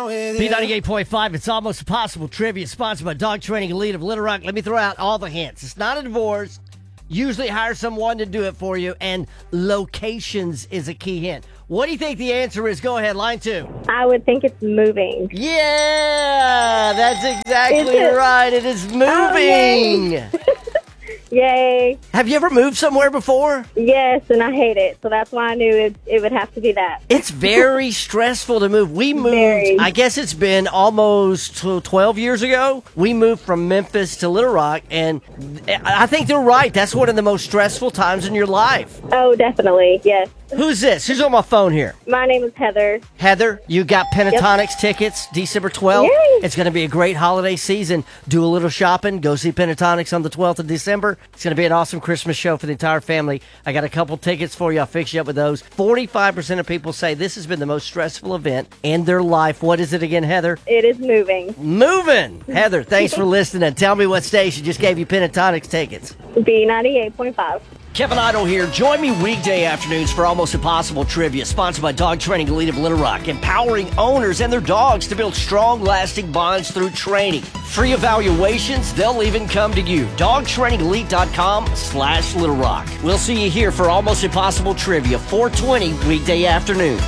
down with you. B98.5, it's Almost Impossible Trivia, sponsored by Dog Training Elite of Little Rock. Let me throw out all the hints. It's not a divorce. Usually hire someone to do it for you, and locations is a key hint. What do you think the answer is? Go ahead, line 2. I would think it's moving. Yeah, that's exactly right. It is moving. Oh, yay. Yay. Have you ever moved somewhere before? Yes, and I hate it. So that's why I knew it would have to be that. It's very stressful to move. We moved, Very. I guess it's been almost 12 years ago. We moved from Memphis to Little Rock, and I think they're right. That's one of the most stressful times in your life. Oh, definitely. Yes. Who's this? Who's on my phone here? My name is Heather. Heather, you got Pentatonics tickets December 12th. Yay. It's going to be a great holiday season. Do a little shopping. Go see Pentatonics on the 12th of December. It's going to be an awesome Christmas show for the entire family. I got a couple tickets for you. I'll fix you up with those. 45% of people say this has been the most stressful event in their life. What is it again, Heather? It is moving. Moving. Heather, thanks for listening. Tell me what station just gave you Pentatonics tickets. B98.5. Kevin Idle here. Join me weekday afternoons for Almost Impossible Trivia, sponsored by Dog Training Elite of Little Rock, empowering owners and their dogs to build strong, lasting bonds through training. Free evaluations, they'll even come to you. DogTrainingElite.com/Little Rock. We'll see you here for Almost Impossible Trivia, 4:20 weekday afternoons.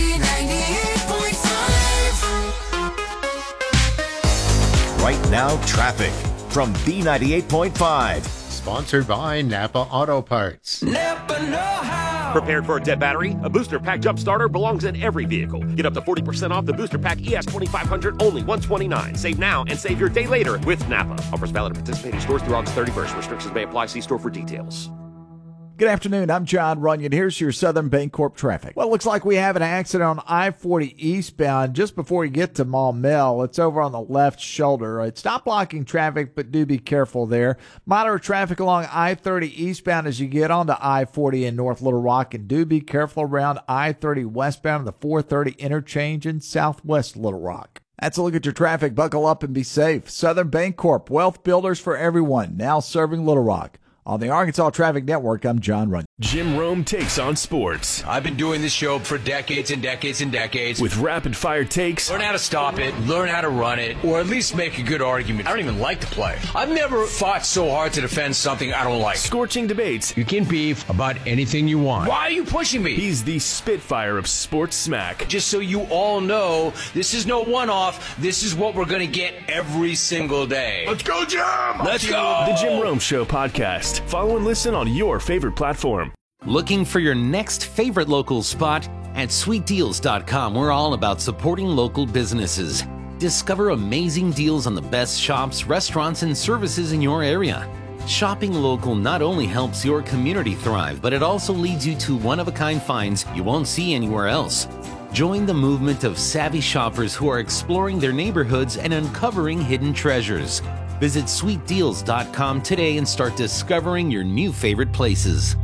Right now, traffic from B98.5. Sponsored by Napa Auto Parts. Prepared for a dead battery? A Booster Pack Jump Starter belongs in every vehicle. Get up to 40% off the Booster Pack ES 2500, only $129. Save now and save your day later with Napa. Offers valid at participating stores through August 31st. Restrictions may apply. See store for details. Good afternoon. I'm John Runyon. Here's your Southern Bancorp traffic. Well, it looks like we have an accident on I-40 eastbound just before you get to Maumelle. It's over on the left shoulder. It's not blocking traffic, but do be careful there. Moderate traffic along I-30 eastbound as you get onto I-40 in North Little Rock, and do be careful around I-30 westbound the 430 interchange in Southwest Little Rock. That's a look at your traffic. Buckle up and be safe. Southern Bancorp, wealth builders for everyone, now serving Little Rock. On the Arkansas Traffic Network, I'm John Runyon. Jim Rome takes on sports. I've been doing this show for decades and decades and decades. With rapid-fire takes. Learn how to stop it, learn how to run it, or at least make a good argument. I don't even like to play. I've never fought so hard to defend something I don't like. Scorching debates. You can beef about anything you want. Why are you pushing me? He's the Spitfire of sports smack. Just so you all know, this is no one-off. This is what we're going to get every single day. Let's go, Jim! Let's go! The Jim Rome Show podcast. Follow and listen on your favorite platform. Looking for your next favorite local spot? At sweetdeals.com, we're all about supporting local businesses. Discover amazing deals on the best shops, restaurants, and services in your area. Shopping local not only helps your community thrive, but it also leads you to one-of-a-kind finds you won't see anywhere else. Join the movement of savvy shoppers who are exploring their neighborhoods and uncovering hidden treasures. Visit sweetdeals.com today and start discovering your new favorite places.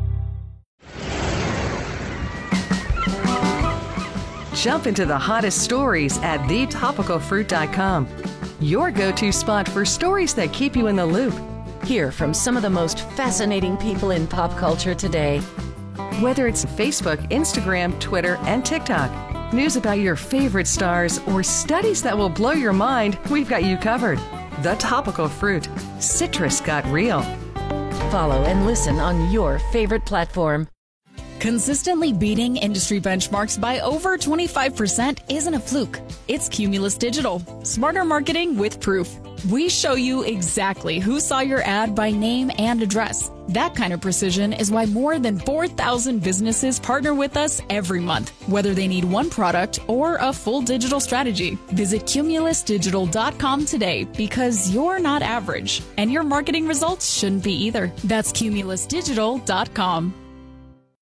Jump into the hottest stories at thetopicalfruit.com. Your go-to spot for stories that keep you in the loop. Hear from some of the most fascinating people in pop culture today. Whether it's Facebook, Instagram, Twitter, and TikTok, news about your favorite stars, or studies that will blow your mind, we've got you covered. The Topical Fruit. Citrus got real. Follow and listen on your favorite platform. Consistently beating industry benchmarks by over 25% isn't a fluke. It's Cumulus Digital. Smarter marketing with proof. We show you exactly who saw your ad by name and address. That kind of precision is why more than 4,000 businesses partner with us every month, whether they need one product or a full digital strategy. Visit cumulusdigital.com today, because you're not average, and your marketing results shouldn't be either. That's cumulusdigital.com.